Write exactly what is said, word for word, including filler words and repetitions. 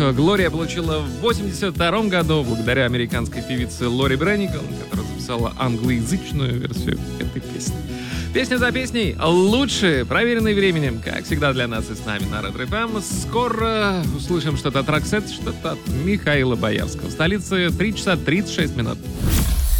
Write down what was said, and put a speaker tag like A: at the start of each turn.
A: Глория получила в восемьдесят втором году благодаря американской певице Лори Бренниган, которая записала англоязычную версию этой песни. Песня за песней. Лучшие, проверенные временем, как всегда для нас и с нами на Ретро эф эм. Скоро услышим что-то от Роксет, что-то от Михаила Боярского. В столице три часа тридцать шесть минут.